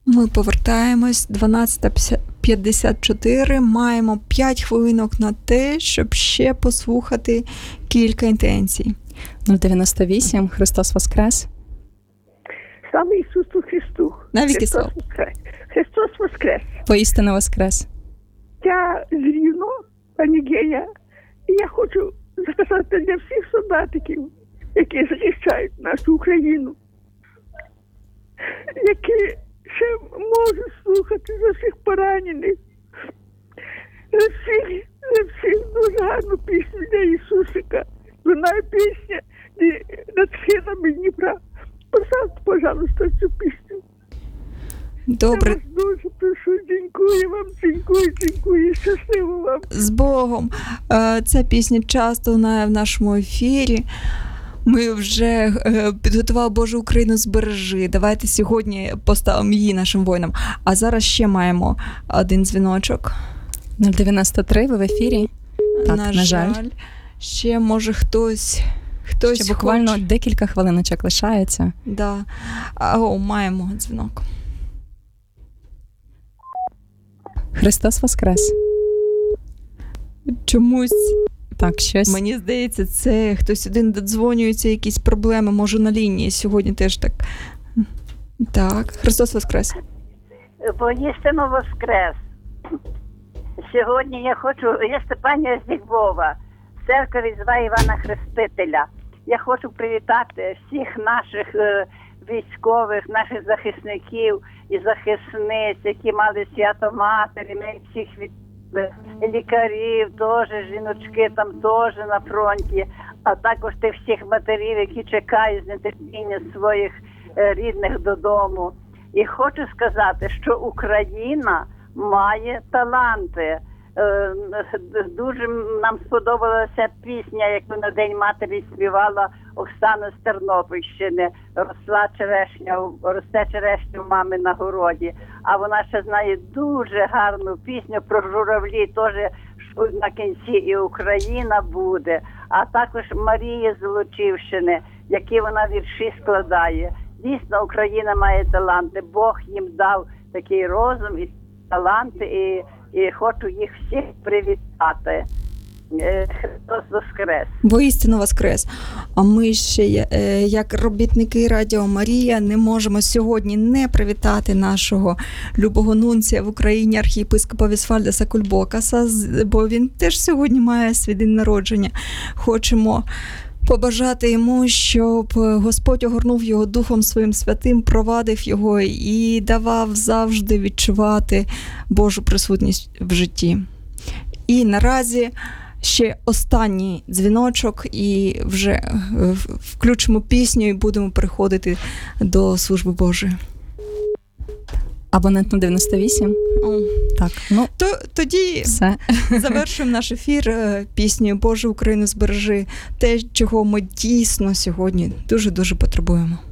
Ми повертаємось, 12:54, маємо 5 хвилинок на те, щоб ще послухати кілька інтенцій. 098, Христос Воскрес. Слава Ісусу Христу! Навіки слава! Христос Воскрес! Поістину Воскрес. Я з Рівно, пані Гея, і я хочу сказати для всіх солдатиків, які захищають нашу Україну, які ще можуть слухати за всіх поранених, за всіх дуже гарну пісню для Ісусика. Вона пісня над схилами Дніпра. Поставте, пожалуйста, цю пісню. Добре. Я вас дуже прошу, дякую вам, дякую, щасливо вам. З Богом. Ця пісня часто лунає в нашому ефірі. Ми вже підготували Божу Україну збережи. Давайте сьогодні поставимо її нашим воїнам. А зараз ще маємо один дзвіночок. 093, ви в ефірі. Так, на жаль. Ще може хтось ще буквально хоче. декілька хвилиночок лишається. Да. Маємо дзвінок. Христос Воскрес. Чомусь, Так, щось. мені здається, це хтось один додзвонюється, якісь проблеми, може на лінії сьогодні теж так. Так, Христос Воскрес. Воістину Воскрес. Сьогодні я Степанія з Львова, церква Різдва Івана Хрестителя. Я хочу привітати всіх наших військових, наших захисників і захисниць, які мали свято Матері, ми всіх лікарів, теж жіночки там теж на фронті, а також тих всіх матерів, які чекають з нетерпіння своїх рідних додому. І хочу сказати, що Україна має таланти. Дуже нам сподобалася пісня, яку на День Матері співала Оксана з Тернопільщини. Росте черешня у мами на городі. А вона ще знає дуже гарну пісню про журавлі, теж на кінці і Україна буде. А також Марія з Лучівщини, які вона вірші складає. Дійсно, Україна має таланти. Бог їм дав такий розум і таланти, і хочу їх всіх привітати. Христос Воскрес! Воістину Воскрес! А ми ще, як робітники Радіо Марія, не можемо сьогодні не привітати нашого любого нунція в Україні, архієпископа Вісвальда Кульбокаса, бо він теж сьогодні має свій день народження. Хочемо побажати йому, щоб Господь огорнув його Духом Своїм Святим, провадив його і давав завжди відчувати Божу присутність в житті. І наразі ще останній дзвіночок, і вже включимо пісню і будемо переходити до служби Божої. Абонент на 98. Так, тоді все. Завершуємо наш ефір піснею «Боже, Україну збережи», те, чого ми дійсно сьогодні дуже-дуже потребуємо.